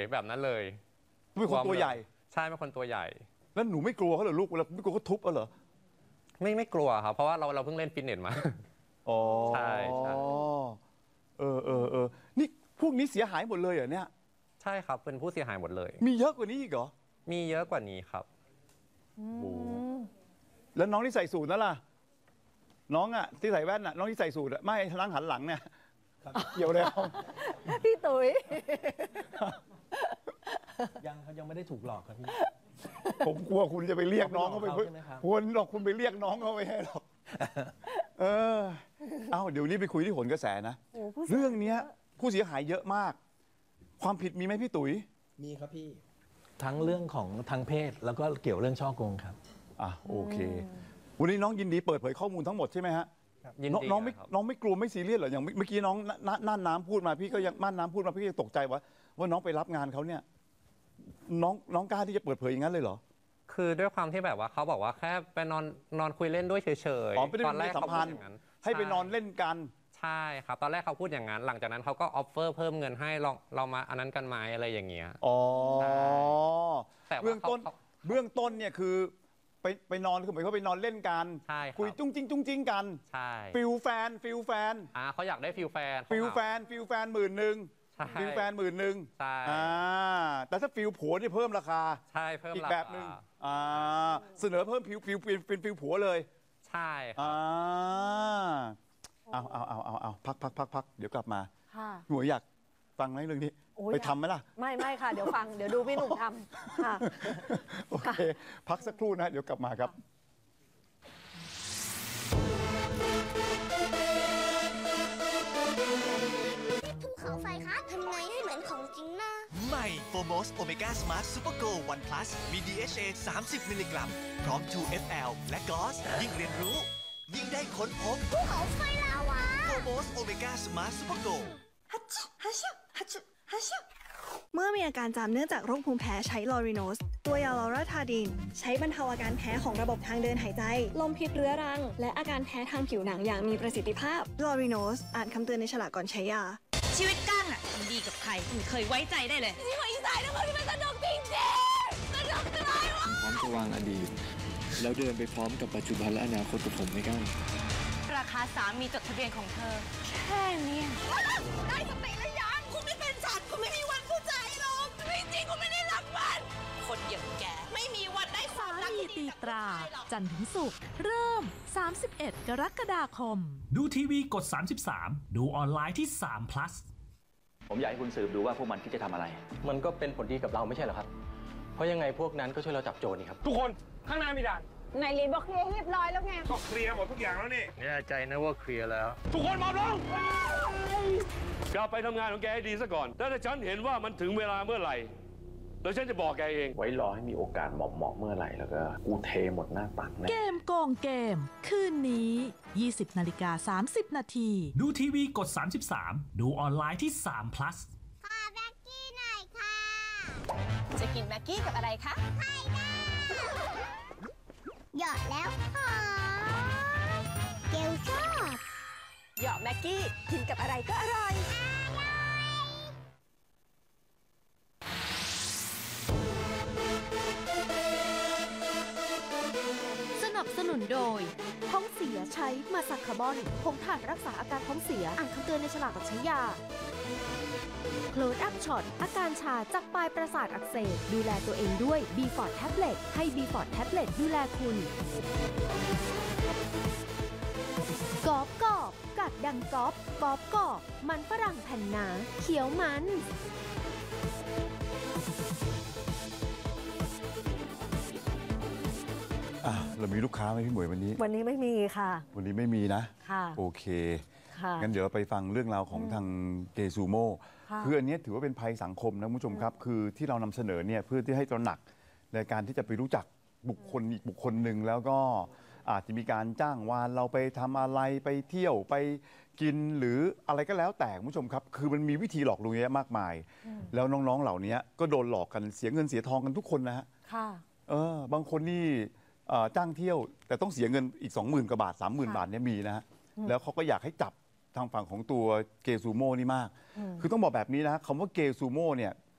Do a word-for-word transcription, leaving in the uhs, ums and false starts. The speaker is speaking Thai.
แบบนั้นเลยเป็นคนตัวใหญ่ใช่เป็นคนตัวใหญ่แล้วหนูไม่กลัวเขาเหรอลูกเวลาไม่กลัวเขาทุบเหรอไม่ไม่กลัวครับเพราะว่าเราเราเพิ่งเล่นฟิตเนสมาอ๋อใช่ใช่เออเออเออนี่พวกนี้เสียหายหมดเลยเหรอเนี่ยใช่ครับเป็นผู้เสียหายหมดเลยมีเยอะกว่านี้อีกเหรอมีเยอะกว่านี้ครับแล้วน้องที่ใส่สูทนั่นล่ะน้องอ่ะที่ใส่แว่นอ่ะน้องที่ใส่สูทอ่ะไม่นั่งหันหลังเนี่ยเกี่ยวแล้วพี่ตุ๋ยยังเขายังไม่ได้ถูกหลอกครับพี่ผมกลัวคุณจะไปเรียกน้องเขาไปควรหรอกคุณไปเรียกน้องเขาไม่ให้หรอกเออเอาเดี๋ยวนี้ไปคุยที่โหนกระแสนะเรื่องเนี้ยผู้เสียหายเยอะมากความผิดมีไหมพี่ตุ๋ยมีครับพี่ทั้งเรื่องของทางเพศแล้วก็เกี่ยวเรื่องช่อโกงครับอ่ะโอเควันนี้น้องยินดีเปิดเผยข้อมูลทั้งหมดใช่ไหมฮะน้องไม่น้องไม่กลัวไม่ซีเรียสเหรออย่างเมื่อกี้น้องน่านน้ำพูดมาพี่ก็ยังน่านน้ำพูดมาพี่ก็ตกใจว่าว่าน้องไปรับงานเขาเนี่ยน้องน้องกล้าที่จะเปิดเผยอย่างนั้นเลยเหรอคือด้วยความที่แบบว่าเขาบอกว่าแค่ไปนอนนอนคุยเล่นด้วยเฉยๆตอนแรกเขาพูดอย่างนั้นให้ไปนอนเล่นกันใช่ครับตอนแรกเขาพูดอย่างนั้นหลังจากนั้นเขาก็ออฟเฟอร์เพิ่มเงินให้ลองเรามาอันนั้นกันไหมอะไรอย่างเงี้ยอ๋อแต่เบื้องต้นเบื้องต้นเนี่ยคือไปไปนอนคือหมายเขาไปนอนเล่นกันคุยจุ้งจิ้งจุ้งจิ้งกันใช่ฟิลแฟนฟิลแฟนอ่าเขาอยากได้ฟิลแฟนฟิลแฟนฟิลแฟนหมื่นหนึ่งฟิลแฟนหมื่นหนึ่งใช่อ่าแต่ถ้าฟิลผัวนี่เพิ่มราคาใช่เพิ่มอีกแบบหนึ่งอ่าเสนอเพิ่มฟิลฟิลเป็นฟิลผัวเลยใช่อ่าเอาเอาเอาเอาเอาพักพักพักพักเดี๋ยวกลับมาหนูอยากฟังไหมเรื่องนี้ไปทำไหมล่ะไม่ไม่ค่ะเดี๋ยวฟังเดี๋ยวดูพี่หนุ่มทำค่ะโอเคพักสักครู่นะเดี๋ยวกลับมาครับภูเขาไฟคะทำไงให้เหมือนของจริงนะใหม่โฟโมสโอเมก้าสมาร์ทซูเปอร์โกวันพลัสมี ดี เอช เอ สามสิบมิลลิกรัมพร้อม ทู เอฟ แอล และกลอสยิ่งเรียนรู้ยิ่งได้ค้นพบภูเขาไฟลาวาโฟโมสโอเมก้าสมาร์ทซูเปอร์โกฮัชฮัชฮัชฮัชเมื่อมีอาการจามเนื่องจากโรคภูมิแพ้ใช้ลอริโนสตัวยาลอราทาดินใช้บรรเทาอาการแพ้ของระบบทางเดินหายใจลมพิษเรื้อรังและอาการแพ้ทางผิวหนังอย่างมีประสิทธิภาพลอริโนสอ่านคำเตือนในฉลากก่อนใช้ยาชีวิตก้างอ่ะดีกับใครไม่เคยไว้ใจได้เลยชีวิตอีสานนะมันเป็นสนุกจริงจริงสนุกจังเลยวะพร้อมจะวางอดีตแล้วเดินไปพร้อมกับปัจจุบันและอนาคตกับผมไม่ก้างราคาสามีจดทะเบียนของเธอแค่นี้ได้สติแล้วยังคุณไม่เป็นสัตว์คุณไม่มีวันเข้าใจหรอกจริงๆคุณไม่ได้รักมันคนอย่างแกไม่มีวันได้ความรักที่ตีตราจันทร์ถึงศุกร์เริ่มสามสิบเอ็ดกรกฎาคมดูทีวีกดสามสิบสามดูออนไลน์ที่สาม plus ผมอยากให้คุณสืบดูว่าพวกมันคิดจะทำอะไรมันก็เป็นผลดีกับเราไม่ใช่เหรอครับเพราะยังไงพวกนั้นก็ช่วยเราจับโจรนี่ครับทุกคนข้างหน้ามีด่านนายลีบอกเคลียร์เรียบร้อยแล้วไงก็เคลียร์หมดทุกอย่างแล้วนี่แน่ใจนะว่าเคลียร์แล้วทุกคนมอบลงกลับไปทำงานของแกให้ดีซะก่อนแล้วถ้าฉันเห็นว่ามันถึงเวลาเมื่อไหร่เดี๋ยวฉันจะบอกแกเองไว้รอให้มีโอกาสเหมาะๆเมื่อไหร่แล้วก็กูเทหมดหน้าตักแน่เกมโกงเกมคืนนี้ยี่สิบนาฬิกาสามสิบนาทีดูทีวีกดสามสิบสามดูออนไลน์ที่สาม plus ขอแม็กกี้หน่อยค่ะจะกินแม็กกี้กับอะไรคะไข่ดาวหยอดแล้วหอมเกลชอบหยอดแม็กกี้กินกับอะไรก็อร่อยสนับสนุนโดยท้องเสียใช้มาซักคาร์บอนผงถ่านรักษาอาการท้องเสียอ่านคำเตือนในฉลากก่อนใช้ยาโคลดอัพช็อตอาการชาจากปลายประสาทอักเสบดูแลตัวเองด้วย บี ฟอร์ ที Tablet ให้ บี ฟอร์ ที Tablet ดูแลคุณกรอบกรอบกัดดังกรอบกรอบกรอบมันฝรั่งแผ่นหนาเขียวมันอ่ะเรามีลูกค้าไหมพี่หมวยวันนี้วันนี้ไม่มีค่ะวันนี้ไม่มีนะค่ะโอเคงั้นเดี๋ยวไปฟังเรื่องราวของทางเกซูโม่คืออันนี้ถือว่าเป็นภัยสังคมนะคุณผู้ชมครับคือที่เรานำเสนอเนี่ยเพื่อที่ให้ตระหนักในการที่จะไปรู้จักบุคคลอีกบุคคลหนึ่งแล้วก็อาจจะมีการจ้างวานเราไปทำอะไรไปเที่ยวไปกินหรืออะไรก็แล้วแต่คุณผู้ชมครับคือมันมีวิธีหลอกลวงเยอะมากมายแล้วน้องๆเหล่านี้ก็โดนหลอกกันเสียเงินเสียทองกันทุกคนนะฮะเออบางคนนี่จ้างเที่ยวแต่ต้องเสียเงินอีก สองหมื่น กว่าบาท สามหมื่น บาทเนี่ยมีนะฮะแล้วเขาก็อยากให้จับทางฝั่งของตัวเกซูโม่นี่มากคือต้องบอกแบบนี้นะคำว่าเกซูโม่เนี่ย